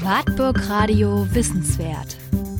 Wartburg Radio Wissenswert.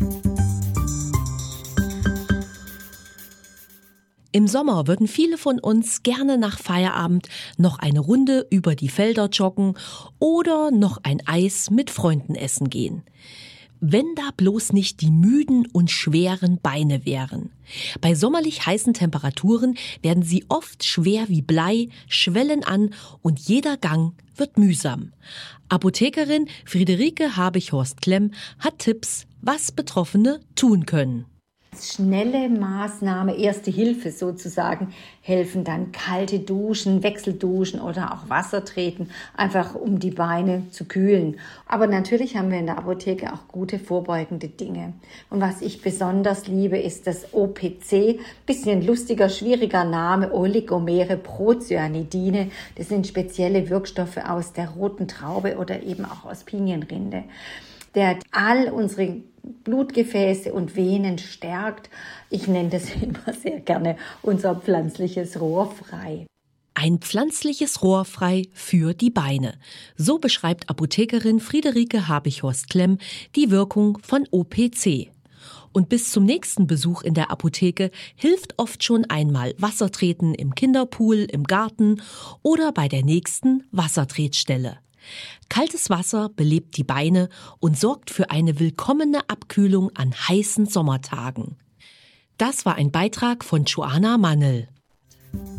Im Sommer würden viele von uns gerne nach Feierabend noch eine Runde über die Felder joggen oder noch ein Eis mit Freunden essen gehen. Wenn da bloß nicht die müden und schweren Beine wären. Bei sommerlich heißen Temperaturen werden sie oft schwer wie Blei, schwellen an und jeder Gang wird mühsam. Apothekerin Friederike Habichhorst-Klemm hat Tipps, was Betroffene tun können. Schnelle Maßnahme, erste Hilfe sozusagen, helfen dann kalte Duschen, Wechselduschen oder auch Wasser treten, einfach um die Beine zu kühlen. Aber natürlich haben wir in der Apotheke auch gute vorbeugende Dinge. Und was ich besonders liebe, ist das OPC, bisschen lustiger, schwieriger Name, Oligomere Procyanidine. Das sind spezielle Wirkstoffe aus der roten Traube oder eben auch aus Pinienrinde, der all unsere Blutgefäße und Venen stärkt. Ich nenne das immer sehr gerne unser pflanzliches Rohr frei. Ein pflanzliches Rohr frei für die Beine. So beschreibt Apothekerin Friederike Habichhorst-Klemm die Wirkung von OPC. Und bis zum nächsten Besuch in der Apotheke hilft oft schon einmal Wassertreten im Kinderpool, im Garten oder bei der nächsten Wassertretstelle. Kaltes Wasser belebt die Beine und sorgt für eine willkommene Abkühlung an heißen Sommertagen. Das war ein Beitrag von Joanna Mannel.